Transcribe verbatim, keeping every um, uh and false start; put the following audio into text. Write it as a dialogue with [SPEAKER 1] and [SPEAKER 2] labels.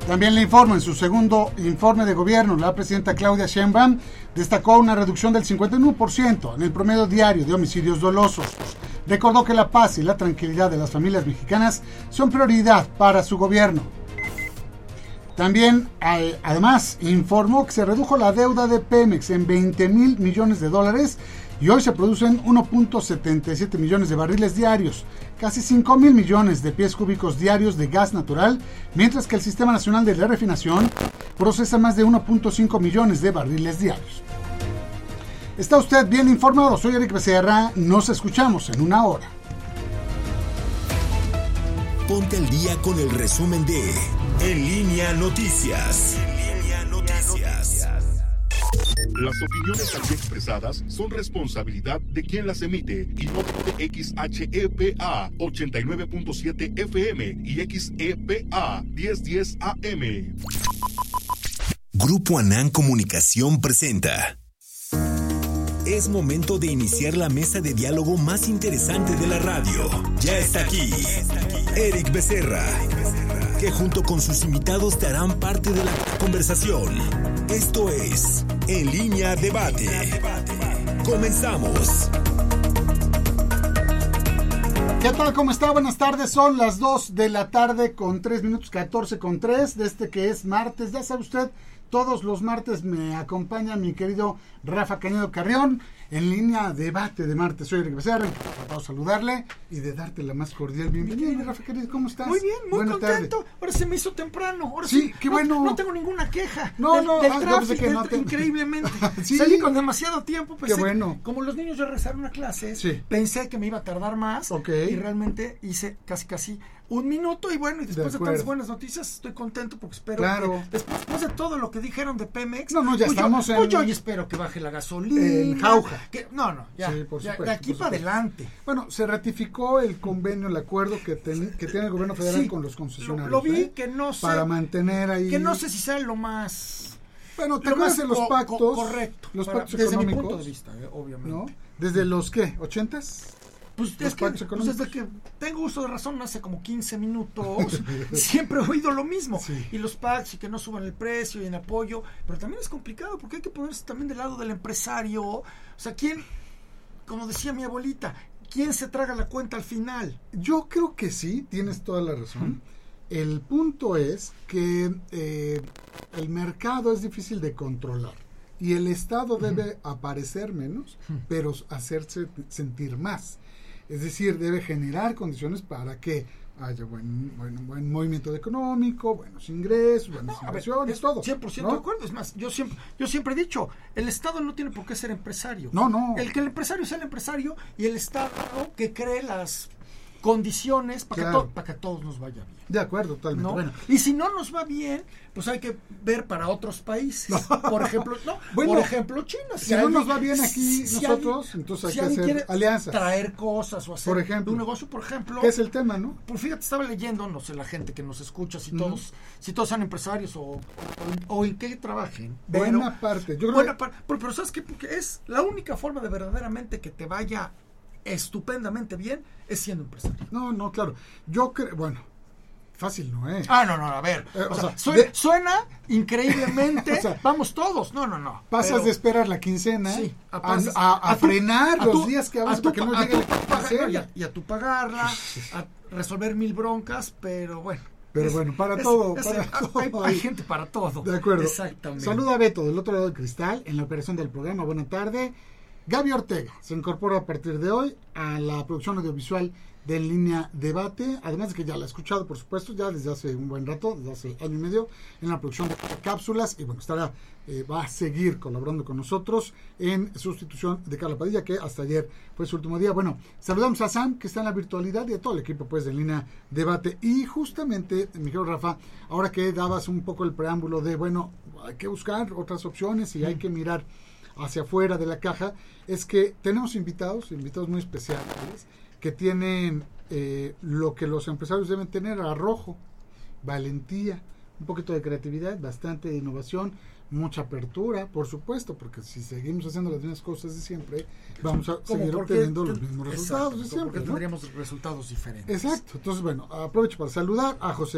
[SPEAKER 1] También le informo, en su segundo informe de gobierno, la presidenta Claudia Sheinbaum destacó una reducción del cincuenta y uno por ciento en el promedio diario de homicidios dolosos. Recordó que la paz y la tranquilidad de las familias mexicanas son prioridad para su gobierno. También, además, informó que se redujo la deuda de Pemex en veinte mil millones de dólares y hoy se producen uno punto setenta y siete millones de barriles diarios, casi cinco mil millones de pies cúbicos diarios de gas natural, mientras que el Sistema Nacional de Refinación procesa más de uno punto cinco millones de barriles diarios. Está usted bien informado, soy Eric Becerra, nos escuchamos en una hora.
[SPEAKER 2] Ponte al día con el resumen de En Línea Noticias. En Línea Noticias.
[SPEAKER 3] Las opiniones aquí expresadas son responsabilidad de quien las emite y no de X H E P A ochenta y nueve punto siete F M y X E P A mil diez A M.
[SPEAKER 2] Grupo Anán Comunicación presenta. Es momento de iniciar la mesa de diálogo más interesante de la radio. Ya está aquí, Eric Becerra, que junto con sus invitados te harán parte de la conversación. Esto es En Línea Debate. Comenzamos.
[SPEAKER 1] ¿Qué tal? ¿Cómo está? Buenas tardes. Son las dos de la tarde con tres minutos, catorce con tres, de este que es martes. Ya sabe usted, todos los martes me acompaña mi querido Rafa Cañedo Carrión en Línea Debate de martes. Soy Eric Becerra, encantado de saludarle y de darte la más cordial bienvenida. Rafa querido, ¿cómo estás?
[SPEAKER 4] Muy bien, muy
[SPEAKER 1] Buena
[SPEAKER 4] contento.
[SPEAKER 1] tarde.
[SPEAKER 4] Ahora se me hizo temprano. Ahora
[SPEAKER 1] sí,
[SPEAKER 4] sí,
[SPEAKER 1] qué
[SPEAKER 4] no,
[SPEAKER 1] bueno.
[SPEAKER 4] No tengo ninguna queja.
[SPEAKER 1] No,
[SPEAKER 4] del,
[SPEAKER 1] no,
[SPEAKER 4] del
[SPEAKER 1] ah,
[SPEAKER 4] tráfico,
[SPEAKER 1] que no te...
[SPEAKER 4] increíblemente.
[SPEAKER 1] Sí.
[SPEAKER 4] Salí con demasiado tiempo. Pensé,
[SPEAKER 1] qué bueno.
[SPEAKER 4] Como los niños ya regresaron a clases,
[SPEAKER 1] sí.
[SPEAKER 4] pensé que me iba a tardar más.
[SPEAKER 1] Okay.
[SPEAKER 4] Y realmente hice casi casi un minuto y bueno, y después de, de tantas buenas noticias estoy contento porque espero
[SPEAKER 1] claro.
[SPEAKER 4] que después, después de todo lo que dijeron de Pemex,
[SPEAKER 1] no, no, ya
[SPEAKER 4] pues
[SPEAKER 1] estamos
[SPEAKER 4] yo,
[SPEAKER 1] en...
[SPEAKER 4] Pues yo y espero que baje la gasolina.
[SPEAKER 1] En jauja.
[SPEAKER 4] Que, no, no, ya,
[SPEAKER 1] sí, por
[SPEAKER 4] ya
[SPEAKER 1] supuesto,
[SPEAKER 4] de aquí para adelante.
[SPEAKER 1] Bueno, se ratificó el convenio, el acuerdo que, ten, que tiene el gobierno federal sí, con los concesionarios.
[SPEAKER 4] Lo, lo vi,
[SPEAKER 1] ¿eh?
[SPEAKER 4] que no sé.
[SPEAKER 1] Para mantener ahí...
[SPEAKER 4] Que no sé si sea lo más...
[SPEAKER 1] Bueno, ¿te acuerdas de los
[SPEAKER 4] co-
[SPEAKER 1] pactos?
[SPEAKER 4] Co- correcto.
[SPEAKER 1] Los
[SPEAKER 4] para,
[SPEAKER 1] pactos
[SPEAKER 4] desde
[SPEAKER 1] económicos.
[SPEAKER 4] mi punto de vista, eh, obviamente.
[SPEAKER 1] ¿No? ¿Desde los qué? ¿ochentas?
[SPEAKER 4] Pues, es que, pues desde que tengo uso de razón, hace como quince minutos, siempre he oído lo mismo.
[SPEAKER 1] Sí.
[SPEAKER 4] Y los packs y que no suban el precio y en apoyo. Pero también es complicado porque hay que ponerse también del lado del empresario. O sea, ¿quién, como decía mi abuelita, quién se traga la cuenta al final?
[SPEAKER 1] Yo creo que sí, tienes toda la razón. ¿Mm? El punto es que eh, el mercado es difícil de controlar. Y el Estado debe uh-huh. aparecer menos, uh-huh. pero hacerse sentir más. Es decir, debe generar condiciones para que haya buen, buen, buen movimiento económico, buenos ingresos, buenas no, inversiones, ver, todo.
[SPEAKER 4] cien por ciento
[SPEAKER 1] ¿no?
[SPEAKER 4] de acuerdo. Es más, yo siempre, yo siempre he dicho, el Estado no tiene por qué ser empresario.
[SPEAKER 1] No, no.
[SPEAKER 4] El que el empresario sea el empresario y el Estado que cree las condiciones para,
[SPEAKER 1] claro.
[SPEAKER 4] que, to- para que a todos nos vaya bien.
[SPEAKER 1] De acuerdo, totalmente.
[SPEAKER 4] ¿No?
[SPEAKER 1] Bueno.
[SPEAKER 4] Y si no nos va bien, pues hay que ver para otros países. No. Por ejemplo, no,
[SPEAKER 1] bueno,
[SPEAKER 4] por ejemplo, China.
[SPEAKER 1] Si,
[SPEAKER 4] si
[SPEAKER 1] no
[SPEAKER 4] alguien,
[SPEAKER 1] nos va bien aquí
[SPEAKER 4] si
[SPEAKER 1] nosotros,
[SPEAKER 4] alguien,
[SPEAKER 1] entonces hay
[SPEAKER 4] si
[SPEAKER 1] que hacer
[SPEAKER 4] quiere
[SPEAKER 1] alianzas.
[SPEAKER 4] Traer cosas o hacer
[SPEAKER 1] por ejemplo,
[SPEAKER 4] un negocio, por ejemplo.
[SPEAKER 1] ¿Qué es el tema, no?
[SPEAKER 4] Pues fíjate, estaba leyendo, no sé, la gente que nos escucha, si todos, mm. si todos son empresarios o, o, o en qué trabajen.
[SPEAKER 1] Buena pero, parte. Yo creo
[SPEAKER 4] buena
[SPEAKER 1] que...
[SPEAKER 4] parte. Pero, pero ¿sabes qué? Porque es la única forma de verdaderamente que te vaya estupendamente bien es siendo empresario.
[SPEAKER 1] No, no, claro. Yo creo, bueno, fácil no es.
[SPEAKER 4] Ah, no, no, a ver. Eh, o, o sea, sea, suena, de... suena increíblemente. O sea, vamos todos. No, no, no.
[SPEAKER 1] Pasas pero, de esperar la quincena
[SPEAKER 4] sí,
[SPEAKER 1] a, a, a, a, a tu, frenar a los tu, días que avanzas para que no llegue la quincena.
[SPEAKER 4] Y a, y a tu pagarla, a resolver mil broncas, pero bueno.
[SPEAKER 1] Pero es, bueno, para es, todo, es, para
[SPEAKER 4] es,
[SPEAKER 1] todo.
[SPEAKER 4] Hay, hay gente para todo.
[SPEAKER 1] De acuerdo.
[SPEAKER 4] Exactamente.
[SPEAKER 1] Saluda a Beto del otro lado del cristal en la operación del programa. Buena tarde. Gaby Ortega se incorpora a partir de hoy a la producción audiovisual de En Línea Debate, además de que ya la he escuchado, por supuesto, ya desde hace un buen rato, desde hace año y medio, en la producción de cápsulas, y bueno, estará, eh, va a seguir colaborando con nosotros en sustitución de Carla Padilla, que hasta ayer fue su último día. Bueno, saludamos a Sam, que está en la virtualidad, y a todo el equipo, pues, de En Línea Debate, y justamente, mi querido Rafa, ahora que dabas un poco el preámbulo de, bueno, hay que buscar otras opciones, y hay que mirar hacia afuera de la caja, es que tenemos invitados, invitados muy especiales, que tienen eh, lo que los empresarios deben tener: arrojo, valentía, un poquito de creatividad, bastante de innovación, mucha apertura, por supuesto, porque si seguimos haciendo las mismas cosas de siempre, vamos a seguir obteniendo los mismos resultados de siempre,
[SPEAKER 4] porque
[SPEAKER 1] ¿no?
[SPEAKER 4] tendríamos resultados diferentes.
[SPEAKER 1] Exacto. Entonces, bueno, aprovecho para saludar a José